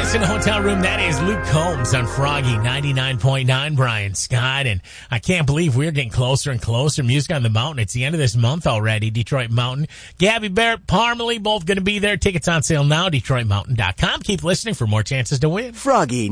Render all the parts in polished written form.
Guest in the hotel room, that is Luke Combs on Froggy 99.9, Brian Scott. And I can't believe we're getting closer and closer. Music on the Mountain. It's the end of this month already. Detroit Mountain. Gabby Barrett, Parmalee, both going to be there. Tickets on sale now. DetroitMountain.com. Keep listening for more chances to win. Froggy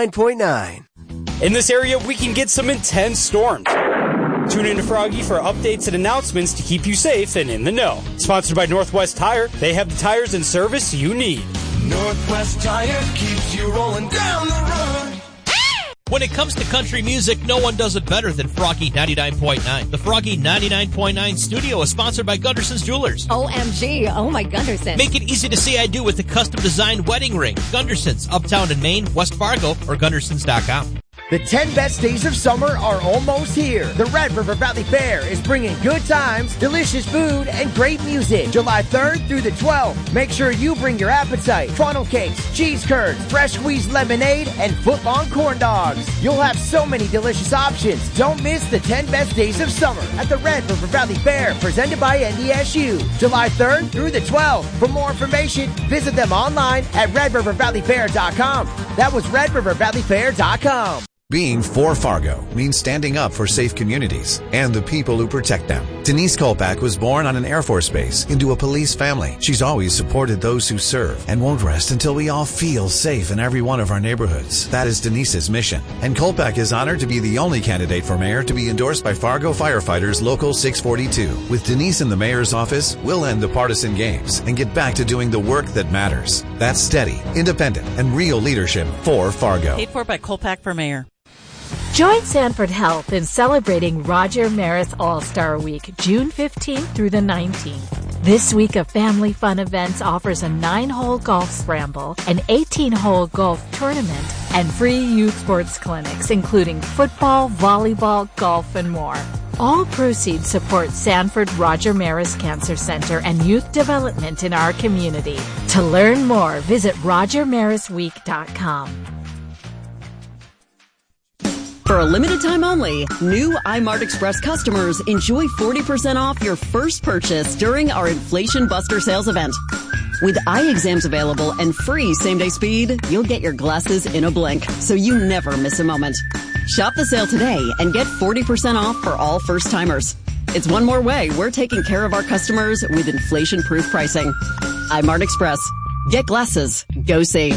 99.9. In this area, we can get some intense storms. Tune in to Froggy for updates and announcements to keep you safe and in the know. Sponsored by Northwest Tire. They have the tires and service you need. Northwest Tire keeps you rolling down the road. When it comes to country music, no one does it better than Froggy 99.9. The Froggy 99.9 studio is sponsored by Gunderson's Jewelers. OMG. Oh, my Gunderson. Make it easy to say I do with the custom-designed wedding ring. Gunderson's, Uptown in Maine, West Fargo, or Gundersons.com. The 10 best days of summer are almost here. The Red River Valley Fair is bringing good times, delicious food, and great music. July 3rd through the 12th. Make sure you bring your appetite. Funnel cakes, cheese curds, fresh squeezed lemonade, and foot-long corn dogs. You'll have so many delicious options. Don't miss the 10 best days of summer at the Red River Valley Fair, presented by NDSU. July 3rd through the 12th. For more information, visit them online at redrivervalleyfair.com. That was redrivervalleyfair.com. Being for Fargo means standing up for safe communities and the people who protect them. Denise Kolpak was born on an Air Force base into a police family. She's always supported those who serve and won't rest until we all feel safe in every one of our neighborhoods. That is Denise's mission. And Kolpak is honored to be the only candidate for mayor to be endorsed by Fargo Firefighters Local 642. With Denise in the mayor's office, we'll end the partisan games and get back to doing the work that matters. That's steady, independent, and real leadership for Fargo. Paid for by Kolpak for mayor. Join Sanford Health in celebrating Roger Maris All-Star Week, June 15th through the 19th. This week of family fun events offers a 9-hole golf scramble, an 18-hole golf tournament, and free youth sports clinics, including football, volleyball, golf, and more. All proceeds support Sanford Roger Maris Cancer Center and youth development in our community. To learn more, visit RogerMarisWeek.com. For a limited time only, new iMart Express customers enjoy 40% off your first purchase during our Inflation Buster sales event. With eye exams available and free same-day speed, you'll get your glasses in a blink, so you never miss a moment. Shop the sale today and get 40% off for all first-timers. It's one more way we're taking care of our customers with inflation-proof pricing. iMart Express. Get glasses. Go see.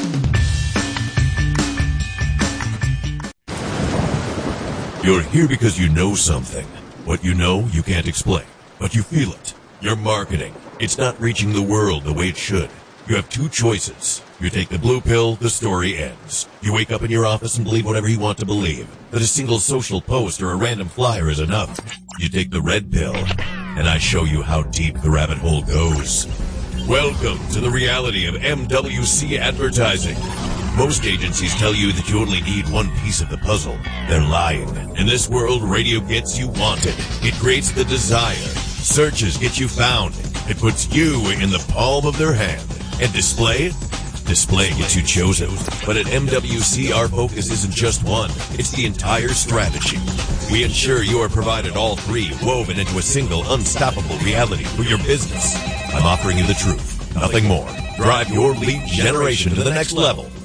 You're here because you know something. What you know, you can't explain, but you feel it. Your marketing. It's not reaching the world the way it should. You have two choices. You take the blue pill, the story ends. You wake up in your office and believe whatever you want to believe, that a single social post or a random flyer is enough. You take the red pill, and I show you how deep the rabbit hole goes. Welcome to the reality of MWC advertising. Most agencies tell you that you only need one piece of the puzzle. They're lying. In this world, radio gets you wanted. It creates the desire. Searches get you found. It puts you in the palm of their hand. And display? Display gets you chosen. But at MWC, our focus isn't just one. It's the entire strategy. We ensure you are provided all three, woven into a single, unstoppable reality for your business. I'm offering you the truth, nothing more. Drive your lead generation to the next level.